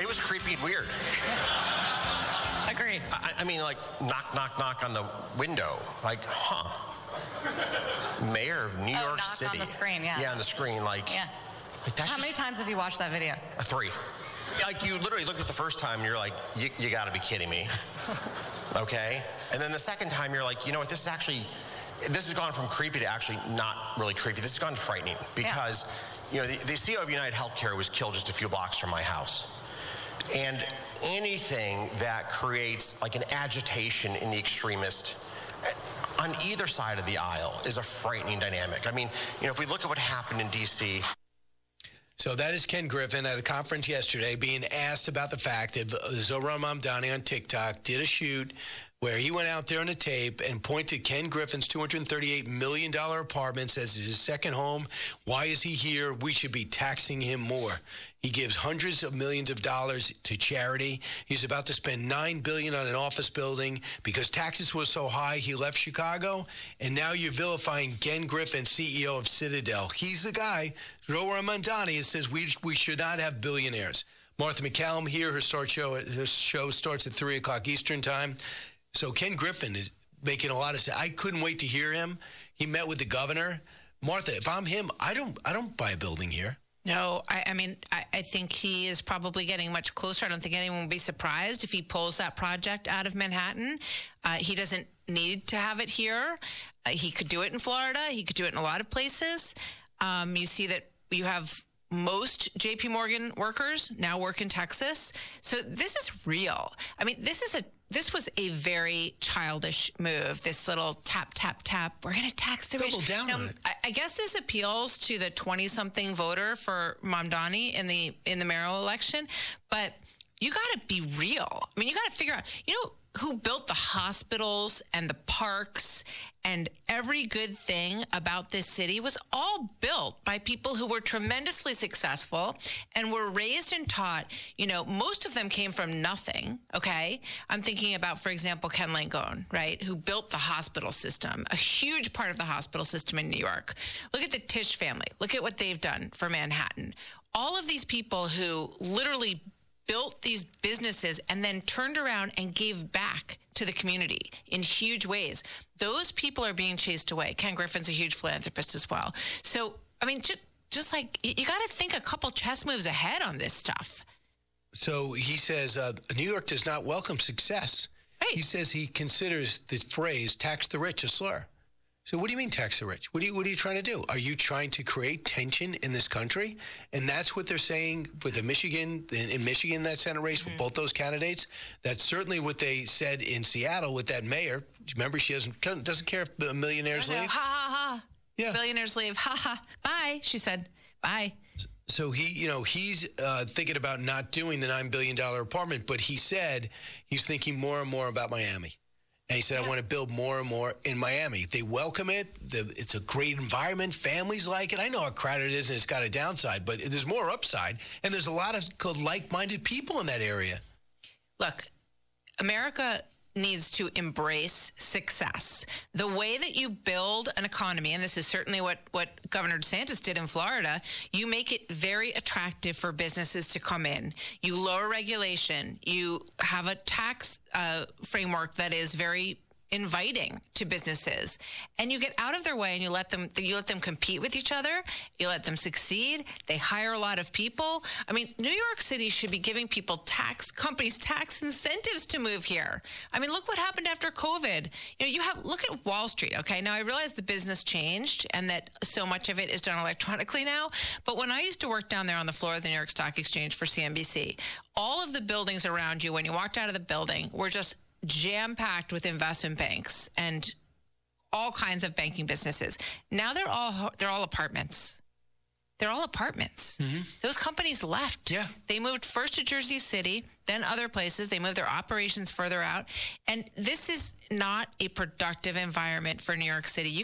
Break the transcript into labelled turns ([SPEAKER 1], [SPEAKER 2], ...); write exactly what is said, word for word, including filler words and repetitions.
[SPEAKER 1] it was creepy and weird.
[SPEAKER 2] Agreed.
[SPEAKER 1] I, I mean, like, knock, knock, knock on the window. Like, huh. Mayor of New
[SPEAKER 2] oh,
[SPEAKER 1] York
[SPEAKER 2] knock
[SPEAKER 1] City.
[SPEAKER 2] on the screen, yeah.
[SPEAKER 1] Yeah, on the screen, like.
[SPEAKER 2] Yeah.
[SPEAKER 1] Like that's
[SPEAKER 2] How many
[SPEAKER 1] just,
[SPEAKER 2] times have you watched that video?
[SPEAKER 1] uh, three. Like, you literally look at the first time, and you're like, you, you got to be kidding me. Okay? And then the second time, you're like, you know what, this is actually, this has gone from creepy to actually not really creepy. This has gone frightening because, yeah. you know, the, the C E O of United Healthcare was killed just a few blocks from my house. And anything that creates like an agitation in the extremist on either side of the aisle is a frightening dynamic. I mean, you know, if we look at what happened in D C.
[SPEAKER 3] So that is Ken Griffin at a conference yesterday being asked about the fact that Zohran Mamdani on TikTok did a shoot where he went out there on a tape and pointed Ken Griffin's two hundred thirty-eight million dollars apartment, says it's his second home. Why is he here? We should be taxing him more. He gives hundreds of millions of dollars to charity. He's about to spend nine billion dollars on an office building because taxes were so high he left Chicago. And now you're vilifying Ken Griffin, C E O of Citadel. He's the guy, Zohran Mamdani, says we we should not have billionaires. Martha McCallum here. Her start show her show starts at three o'clock Eastern time. So Ken Griffin is making a lot of sense. I couldn't wait to hear him. He met with the governor. Martha, if I'm him, I don't I don't buy a building here.
[SPEAKER 4] No, I, I mean, I, I think he is probably getting much closer. I don't think anyone will be surprised if he pulls that project out of Manhattan. Uh, he doesn't need to have it here. Uh, he could do it in Florida. He could do it in a lot of places. Um, you see that you have most J P Morgan workers now work in Texas. So this is real. I mean, this is a This was a very childish move, this little tap, tap, tap. We're going to tax the rich.
[SPEAKER 3] Double down
[SPEAKER 4] now,
[SPEAKER 3] on it.
[SPEAKER 4] I, I guess this appeals to the twenty-something voter for Mamdani in the in the mayoral election. But you got to be real. I mean, you got to figure out, you know, who built the hospitals and the parks and every good thing about this city was all built by people who were tremendously successful and were raised and taught, you know, most of them came from nothing, okay? I'm thinking about, for example, Ken Langone, right, who built the hospital system, a huge part of the hospital system in New York. Look at the Tisch family. Look at what they've done for Manhattan. All of these people who literally built these businesses and then turned around and gave back to the community in huge ways. Those people are being chased away. Ken Griffin's a huge philanthropist as well. So, I mean, just, just like, you got to think a couple chess moves ahead on this stuff.
[SPEAKER 3] So he says uh, New York does not welcome success.
[SPEAKER 4] Right.
[SPEAKER 3] He says he considers the phrase tax the rich a slur. So what do you mean tax the rich? What are you, what are you trying to do? Are you trying to create tension in this country? And that's what they're saying with the Michigan, in, in Michigan, that Senate race, mm-hmm. with both those candidates. That's certainly what they said in Seattle with that mayor. Remember, she doesn't, doesn't care if millionaires leave.
[SPEAKER 4] Ha, ha, ha.
[SPEAKER 3] Yeah.
[SPEAKER 4] Billionaires leave. Ha, ha. Bye, she said. Bye.
[SPEAKER 3] So he, you know, he's uh, thinking about not doing the nine billion dollars apartment, but he said he's thinking more and more about Miami. And he said, yeah. I want to build more and more in Miami. They welcome it. The, it's a great environment. Families like it. I know how crowded it is and it's got a downside, but there's more upside. And there's a lot of like-minded people in that area.
[SPEAKER 4] Look, America needs to embrace success. The way that you build an economy, and this is certainly what, what Governor DeSantis did in Florida, you make it very attractive for businesses to come in. You lower regulation. You have a tax uh, framework that is very inviting to businesses, and you get out of their way and you let them you let them compete with each other. You let them succeed. They hire a lot of people. I mean, New York City should be giving people tax companies tax incentives to move here. I mean, look what happened after COVID. You know, you have look at Wall Street. Okay, now I realize the business changed and that so much of it is done electronically now. But when I used to work down there on the floor of the New York Stock Exchange for C N B C, all of the buildings around you, when you walked out of the building, were just jam-packed with investment banks and all kinds of banking businesses. Now they're all they're all apartments. They're all apartments. Mm-hmm. Those companies left.
[SPEAKER 3] Yeah.
[SPEAKER 4] They moved first to Jersey City, then other places. They moved their operations further out. And this is not a productive environment for New York City. You